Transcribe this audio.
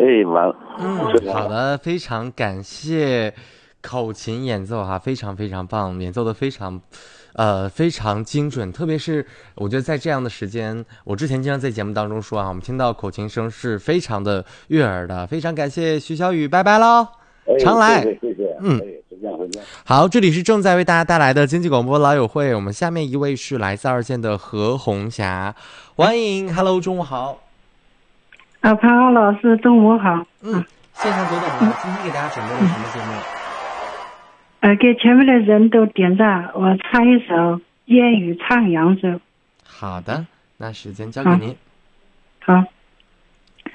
完了。 好的，非常感谢口琴演奏哈，非常非常棒，演奏的非常精准，特别是我觉得在这样的时间，我之前经常在节目当中说啊，我们听到口琴声是非常的悦耳的，非常感谢徐小雨，拜拜喽，常来， 谢谢，再见。 好，这里是正在为大家带来的经济广播老友会，我们下面一位是来自2线的何红霞，欢迎 ，Hello， 中午好。 潘浩老师，中午好。 线上久等了，今天给大家准备了什么节目？ 给前面的人都点赞，我唱一首《烟雨唱扬州》。 好的，那时间交给您。 好。